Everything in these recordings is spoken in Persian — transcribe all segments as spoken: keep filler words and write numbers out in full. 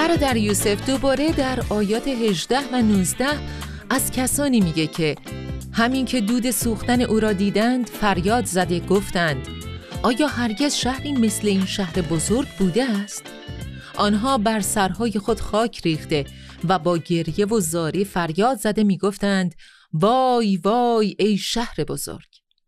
برادر یوسف دوباره در آیات هجده و نوزده از کسانی میگه که همین که دود سوختن او را دیدند فریاد زده گفتند آیا هرگز شهری مثل این شهر بزرگ بوده است؟ آنها بر سرهای خود خاک ریخته و با گریه و زاری فریاد زده میگفتند وای وای ای شهر بزرگ.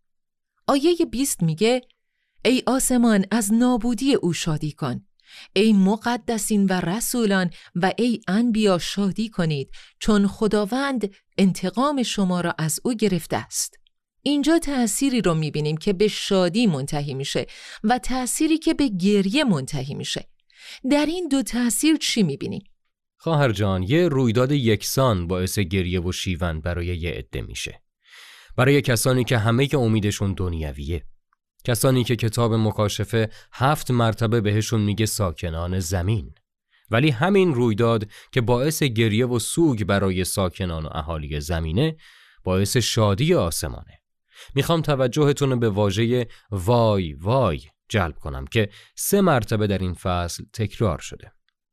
آیه بیست میگه ای آسمان از نابودی او شادی کن، ای مقدسین و رسولان و ای انبیا شادی کنید، چون خداوند انتقام شما را از او گرفته است. اینجا تأثیری رو میبینیم که به شادی منتهی میشه و تأثیری که به گریه منتهی میشه. در این دو تأثیر چی میبینیم؟ خواهر جان، یه رویداد یکسان باعث گریه و شیون برای یه عده میشه. برای کسانی که همه که امیدشون دنیویه، کسانی که کتاب مکاشفه هفت مرتبه بهشون میگه ساکنان زمین. ولی همین رویداد که باعث گریه و سوگ برای ساکنان و اهالی زمینه، باعث شادی آسمانه. میخوام توجهتون رو به واژه وای وای جلب کنم که سه مرتبه در این فصل تکرار شده.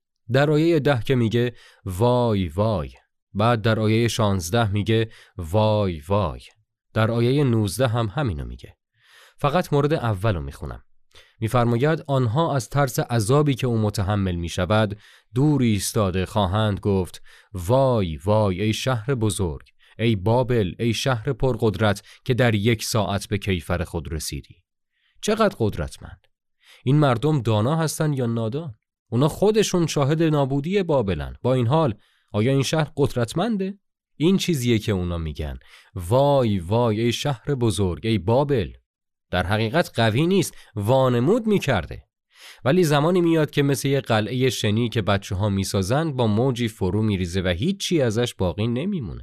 در آیه ده که میگه وای وای، بعد در آیه شانزده میگه وای وای، در آیه نوزده هم همینو میگه. فقط مورد اولو میخونم. میفرماید آنها از ترس عذابی که او متحمل میشود دور ایستاده خواهند گفت وای وای ای شهر بزرگ، ای بابل، ای شهر پرقدرت که در یک ساعت به کیفر خود رسیدی. چقدر قدرتمند. این مردم دانا هستن یا نادان؟ اونا خودشون شاهد نابودی بابلن. با این حال آیا این شهر قدرتمنده؟ این چیزیه که اونا میگن وای وای ای شهر بزرگ، ای بابل. در حقیقت قوی نیست، وانمود میکرده. ولی زمانی میاد که مثل یه قلعه شنی که بچه ها میسازن با موجی فرو میریزه و هیچی ازش باقی نمیمونه.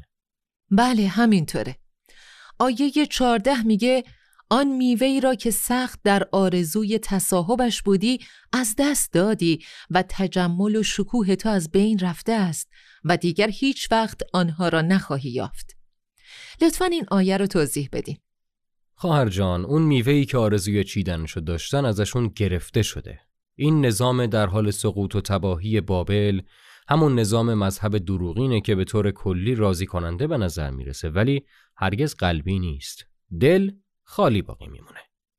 بله همینطوره. آیه چهارده میگه آن میوه‌ای را که سخت در آرزوی تصاحبش بودی از دست دادی و تجمل و شکوه تو از بین رفته است و دیگر هیچ وقت آنها را نخواهی یافت. لطفاً این آیه رو توضیح بدین. خواهر جان، اون میوه‌ای که آرزوی چیدنشو داشتن ازشون گرفته شده. این نظام در حال سقوط و تباهی بابل همون نظام مذهب دروغینه که به طور کلی راضی کننده به نظر میرسه ولی هرگز قلبی نیست. دل خالی باقی میمونه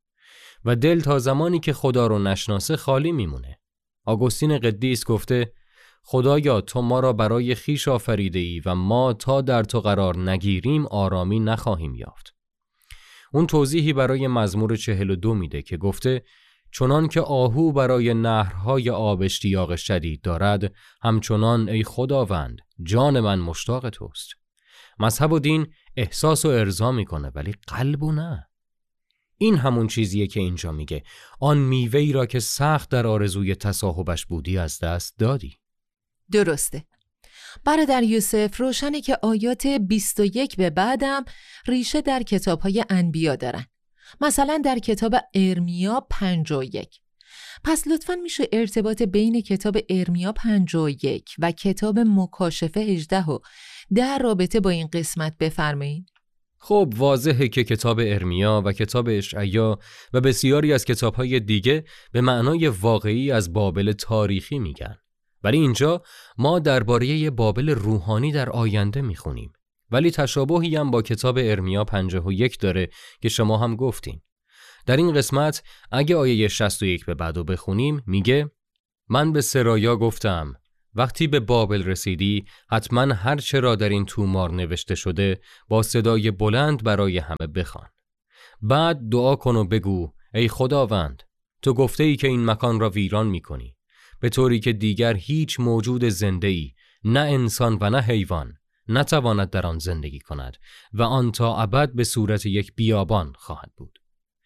و دل تا زمانی که خدا رو نشناسه خالی میمونه. آگوستین قدیس گفته خدایا تو ما را برای خیش آفریده ای و ما تا در تو قرار نگیریم آرامی نخواهیم یافت. اون توضیحی برای مزمور چهل و دو میده که گفته چنان که آهو برای نهرهای آب اشتیاق شدید دارد همچنان ای خداوند جان من مشتاق توست. مذهب و دین احساس و ارضا میکنه ولی قلب و نه. این همون چیزیه که اینجا میگه آن میوه‌ای را که سخت در آرزوی تصاحبش بودی از دست دادی. درسته. برادر یوسف روشنه که آیات بیست و یک به بعدم ریشه در کتاب‌های انبیا دارن. مثلا در کتاب ارمیا پنجاه و یک. پس لطفاً میشه ارتباط بین کتاب ارمیا پنجاه و یک و کتاب مکاشفه هجده و در رابطه با این قسمت بفرمایید. خب واضحه که کتاب ارمیا و کتاب اشعیا و بسیاری از کتاب‌های دیگه به معنای واقعی از بابل تاریخی میگن. ولی اینجا ما درباره یه بابل روحانی در آینده میخونیم. ولی تشابهی هم با کتاب ارمیا پنجاه و یک داره که شما هم گفتین. در این قسمت اگه آیه شصت و یک به بعدو بخونیم میگه من به سرایا گفتم وقتی به بابل رسیدی حتما هر چه را در این تومار نوشته شده با صدای بلند برای همه بخوان. بعد دعا کن و بگو ای خداوند تو گفته ای که این مکان را ویران میکنی به طوری که دیگر هیچ موجود زنده‌ای نه انسان و نه حیوان نتواند در آن زندگی کند و آن تا ابد به صورت یک بیابان خواهد بود.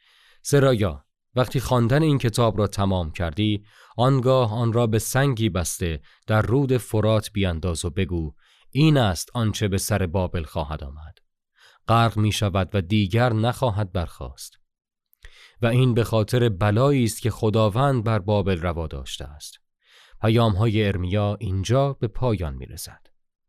سرایا وقتی خواندن این کتاب را تمام کردی آنگاه آن را به سنگی بسته در رود فرات بیانداز و بگو این است آنچه به سر بابل خواهد آمد. غرق می شود و دیگر نخواهد برخاست. و این به خاطر بلایی است که خداوند بر بابل روا داشته است. پیام‌های ارمیا اینجا به پایان می رسد.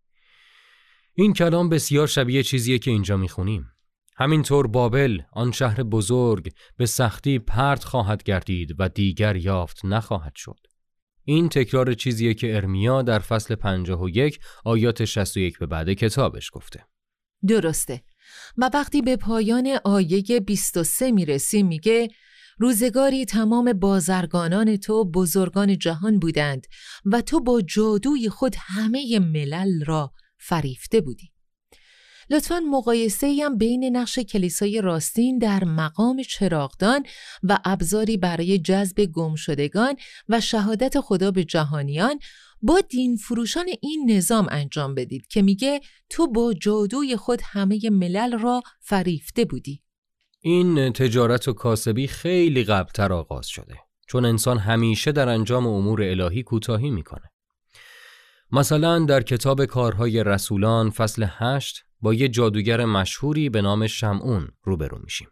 این کلام بسیار شبیه چیزیه که اینجا می خونیم. همینطور بابل آن شهر بزرگ به سختی پرت خواهد گردید و دیگر یافت نخواهد شد. این تکرار چیزیه که ارمیا در فصل پنجاه و یک آیات شصت و یک به بعد کتابش گفته. درسته. و وقتی به پایان آیه بیست و سه میرسیم میگه روزگاری تمام بازرگانان تو بزرگان جهان بودند و تو با جادوی خود همه ملل را فریفته بودی. لطفاً مقایسه‌ای هم بین نقش کلیسای راستین در مقام چراغدان و ابزاری برای جذب گمشدگان و شهادت خدا به جهانیان با دین فروشان این نظام انجام بدید که میگه تو با جادوی خود همه ملل را فریفته بودی. این تجارت و کاسبی خیلی قبل‌تر آغاز شده، چون انسان همیشه در انجام امور الهی کوتاهی میکنه. مثلا در کتاب کارهای رسولان فصل هشت با یه جادوگر مشهوری به نام شمعون روبرو میشیم.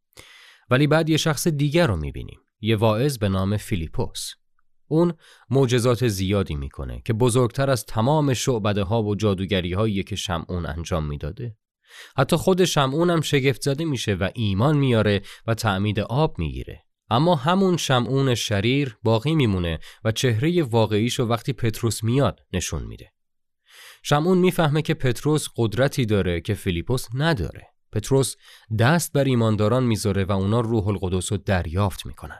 ولی بعد یه شخص دیگر رو میبینیم، یه واعظ به نام فیلیپوس. اون معجزات زیادی میکنه که بزرگتر از تمام شعبده ها و جادوگری هایی که شمعون انجام میداده. حتی خود شمعون هم شگفت زده میشه و ایمان میاره و تعمید آب میگیره. اما همون شمعون شریر باقی میمونه و چهره واقعیشو وقتی پتروس میاد نشون میده. شمعون میفهمه که پتروس قدرتی داره که فیلیپوس نداره. پتروس دست بر ایمانداران میذاره و اونا روح القدس رو دریافت میکنن.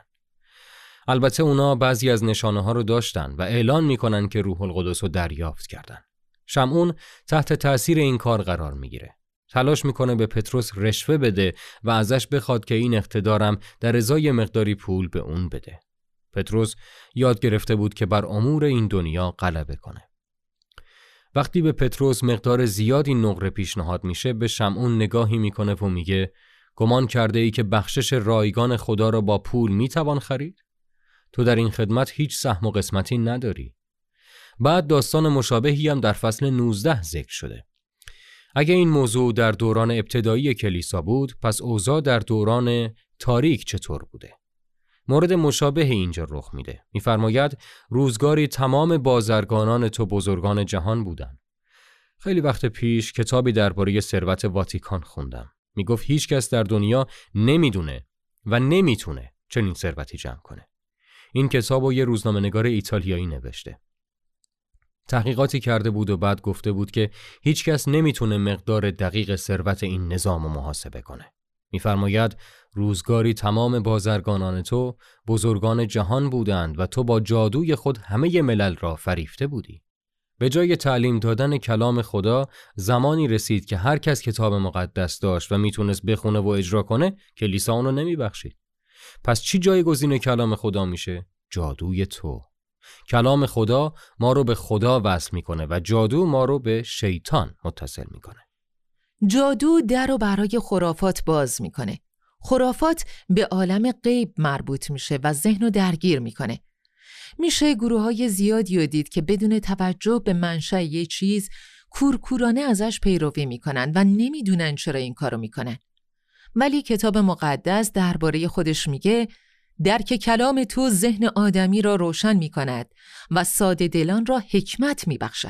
البته اونا بعضی از نشانه ها رو داشتن و اعلان میکنن که روح القدس رو دریافت کردن. شمعون تحت تأثیر این کار قرار میگیره. تلاش میکنه به پتروس رشوه بده و ازش بخواد که این اقتدارم در ازای مقداری پول به اون بده. پتروس یاد گرفته بود که بر امور این دنیا غلبه کنه. وقتی به پتروس مقدار زیادی نقره پیشنهاد میشه، به شمعون نگاهی میکنه و میگه گمان کرده ای که بخشش رایگان خدا را با پول میتوان خرید؟ تو در این خدمت هیچ سهم و قسمتی نداری. بعد داستان مشابهی هم در فصل نوزده ذکر شده. اگه این موضوع در دوران ابتدایی کلیسا بود، پس اوضاع در دوران تاریک چطور بوده؟ مورد مشابه اینجا رخ میده. میفرماید روزگاری تمام بازرگانان تو بزرگان جهان بودن. خیلی وقت پیش کتابی درباره ثروت واتیکان خوندم. میگفت هیچ کس در دنیا نمیدونه و نمیتونه چنین ثروتی جمع کنه. این کتابو یه روزنامه‌نگار ایتالیایی نوشته. تحقیقاتی کرده بود و بعد گفته بود که هیچ کس نمیتونه مقدار دقیق ثروت این نظام رو محاسبه کنه. میفرماید روزگاری تمام بازرگانان تو بزرگان جهان بودند و تو با جادوی خود همه ملل را فریفته بودی. به جای تعلیم دادن کلام خدا، زمانی رسید که هر کس کتاب مقدس داشت و میتونست بخونه و اجرا کنه، کلیسا اونو نمیبخشید. پس چی جایگزین کلام خدا میشه؟ جادوی تو. کلام خدا ما رو به خدا وصل میکنه و جادو ما رو به شیطان متصل میکنه. جادو در رو برای خرافات باز میکنه. خرافات به عالم غیب مربوط میشه و ذهن رو درگیر میکنه. میشه گروه های زیادی رو دید که بدون توجه به منشأ یه چیز کورکورانه ازش پیروی میکنن و نمیدونن چرا این کارو میکنن. ولی کتاب مقدس درباره خودش میگه درک کلام تو ذهن آدمی را روشن میکند و ساده دلان را حکمت میبخشد.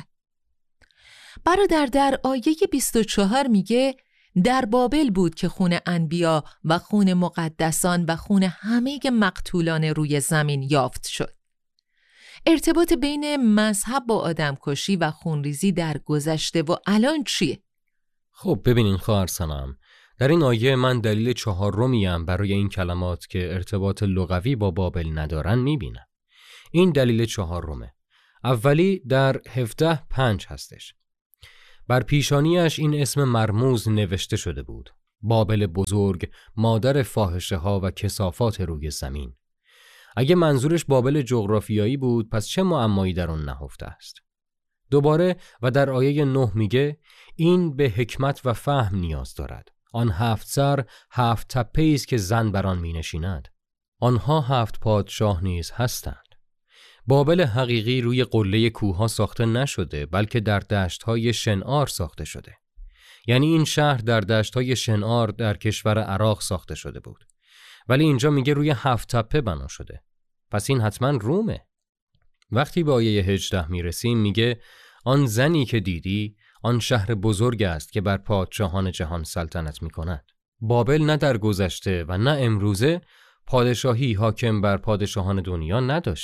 برادر در آیه بیست و چهار میگه در بابل بود که خون انبیا و خون مقدسان و خون همه مقتولان روی زمین یافت شد. ارتباط بین مذهب با آدمکشی و خونریزی در گذشته و الان چیه؟ خب ببینین خواهر سنم، در این آیه من دلیل چهارمیم برای این کلمات که ارتباط لغوی با بابل ندارن میبینم. این دلیل چهارمه. اولی در هفده پنج هستش. بر پیشانیش این اسم مرموز نوشته شده بود: بابل بزرگ، مادر فاحشه ها و کثافات روی زمین. اگه منظورش بابل جغرافیایی بود، پس چه معمایی در اون نهفته است؟ دوباره و در آیه نه میگه این به حکمت و فهم نیاز دارد. آن هفت سر هفت تپه است که زن بر آن می نشیند. آنها هفت پادشاه نیز هستند. بابل حقیقی روی قله کوه‌ها ساخته نشده، بلکه در دشت‌های شنعار ساخته شده. یعنی این شهر در دشت‌های شنعار در کشور عراق ساخته شده بود. ولی اینجا میگه روی هفت تپه بنا شده. پس این حتما رومه. وقتی به آیه هجده میرسیم میگه آن زنی که دیدی آن شهر بزرگ است که بر پادشاهان جهان سلطنت میکند. بابل نه در گذشته و نه امروزه پادشاهی حاکم بر پادشاهان دنیا نداشته،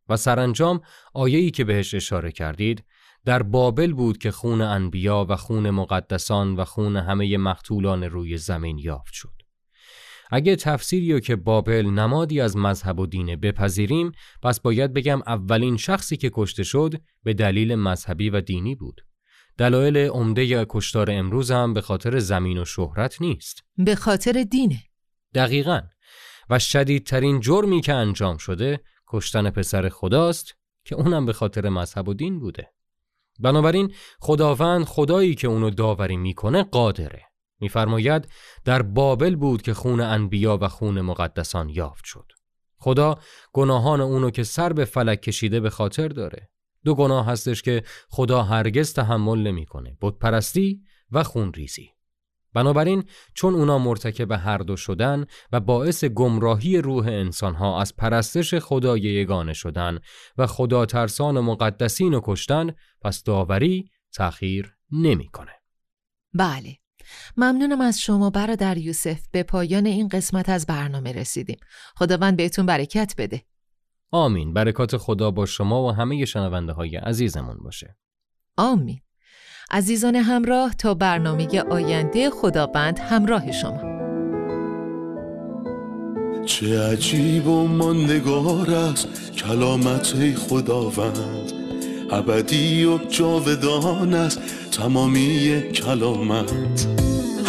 و سرانجام آیه‌ای که بهش اشاره کردید در بابل بود که خون انبیا و خون مقدسان و خون همه مقتولان روی زمین یافت شد. اگه تفسیریو که بابل نمادی از مذهب و دینه بپذیریم، پس باید بگم اولین شخصی که کشته شد به دلیل مذهبی و دینی بود. دلایل عمده کشتار امروز هم به خاطر زمین و شهرت نیست، به خاطر دینه. دقیقاً. و شدیدترین جرمی که انجام شده کشتن پسر خداست که اونم به خاطر مذهب و دین بوده. بنابراین خداوند، خدایی که اونو داوری میکنه، قادره. میفرماید در بابل بود که خون انبیا و خون مقدسان یافت شد. خدا گناهان اونو که سر به فلک کشیده به خاطر داره. دو گناه هستش که خدا هرگز تحمل نمیکنه: بت پرستی و خون ریزی. بنابراین چون اونا مرتکب هر دو شدن و باعث گمراهی روح انسانها از پرستش خدای یگانه شدن و خدا ترسان و مقدسین رو کشتن، پس داوری تأخیر نمیکنه. بله، ممنونم از شما برادر یوسف. به پایان این قسمت از برنامه رسیدیم. خداوند بهتون برکت بده. آمین. برکات خدا با شما و همه شنونده های عزیزمون باشه. آمین. عزیزان همراه، تا برنامه آینده خداوند همراه شما. چه عجیب و ماندگار است کلامت خداوند، ابدی و جاودان است تمامی کلامت.